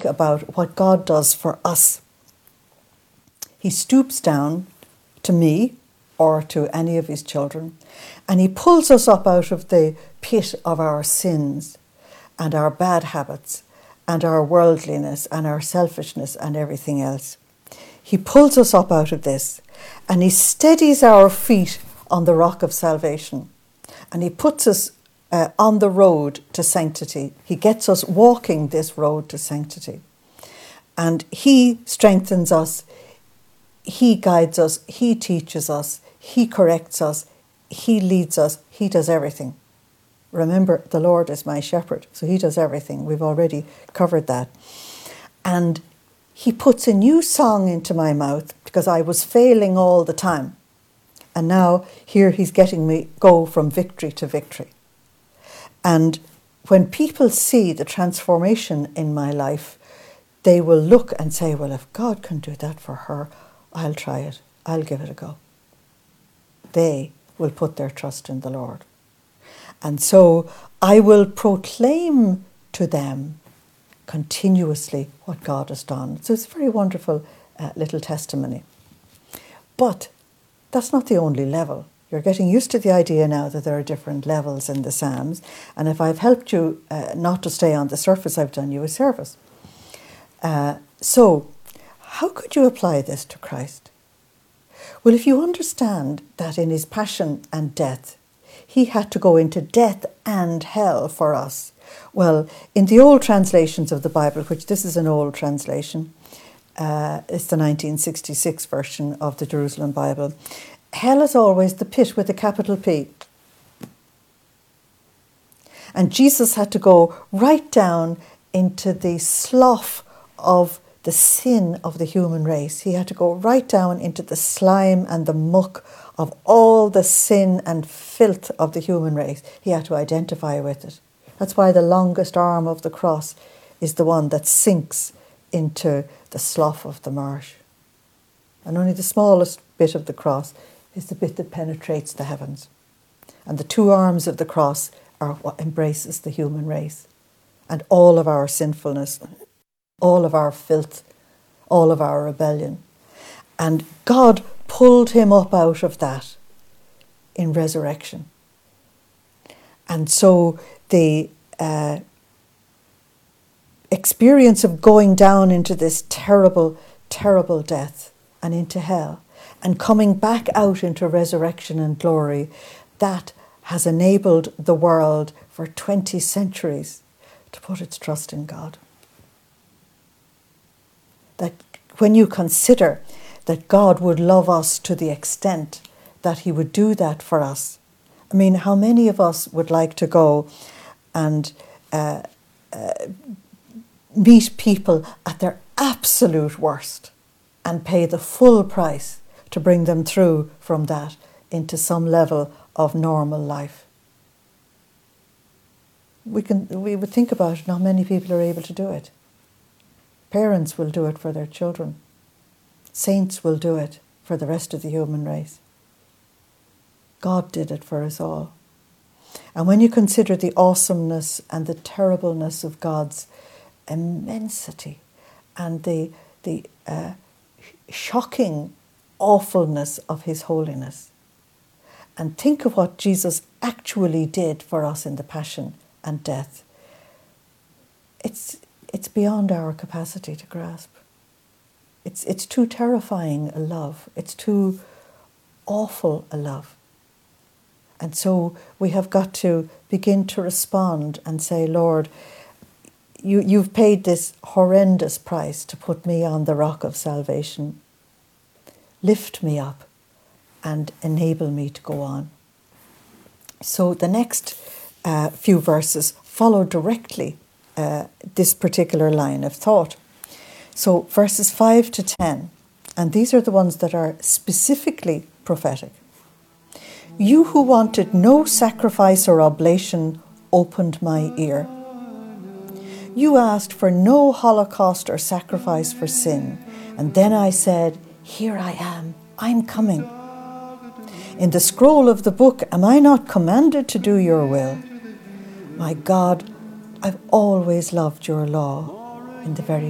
think about what God does for us. He stoops down to me or to any of his children, and he pulls us up out of the pit of our sins and our bad habits and our worldliness and our selfishness and everything else. He pulls us up out of this, and he steadies our feet on the rock of salvation, and he puts us on the road to sanctity. He gets us walking this road to sanctity, and he strengthens us, he guides us, he teaches us, he corrects us, he leads us, he does everything. Remember, the Lord is my shepherd, so he does everything. We've already covered that. And he puts a new song into my mouth because I was failing all the time. And now here he's getting me go from victory to victory. And when people see the transformation in my life, they will look and say, well, if God can do that for her, I'll try it. I'll give it a go. They will put their trust in the Lord. And so I will proclaim to them continuously what God has done. So it's a very wonderful little testimony. But that's not the only level. You're getting used to the idea now that there are different levels in the Psalms. And if I've helped you not to stay on the surface, I've done you a service. So how could you apply this to Christ? Well, if you understand that in his passion and death, he had to go into death and hell for us. Well, in the old translations of the Bible, which this is an old translation, it's the 1966 version of the Jerusalem Bible, hell is always the pit with a capital P. And Jesus had to go right down into the slough of the sin of the human race. He had to go right down into the slime and the muck of all the sin and filth of the human race. He had to identify with it. That's why the longest arm of the cross is the one that sinks into the slough of the marsh. And only the smallest bit of the cross is the bit that penetrates the heavens. And the two arms of the cross are what embraces the human race and all of our sinfulness, all of our filth, all of our rebellion. And God pulled him up out of that in resurrection. And so the experience of going down into this terrible, terrible death and into hell and coming back out into resurrection and glory, that has enabled the world for 20 centuries to put its trust in God. That when you consider that God would love us to the extent that he would do that for us, I mean, how many of us would like to go and meet people at their absolute worst and pay the full price to bring them through from that into some level of normal life? We would think about it, not many people are able to do it. Parents will do it for their children. Saints will do it for the rest of the human race. God did it for us all. And when you consider the awesomeness and the terribleness of God's immensity and the shocking awfulness of his holiness, and think of what Jesus actually did for us in the passion and death, it's beyond our capacity to grasp. It's too terrifying a love. It's too awful a love. And so we have got to begin to respond and say, Lord, you've paid this horrendous price to put me on the rock of salvation. Lift me up and enable me to go on. So the next few verses follow directly this particular line of thought. So verses 5 to 10, and these are the ones that are specifically prophetic. You who wanted no sacrifice or oblation opened my ear. You asked for no holocaust or sacrifice for sin, and then I said, here I am, I'm coming. In the scroll of the book, am I not commanded to do your will? My God, I've always loved your law in the very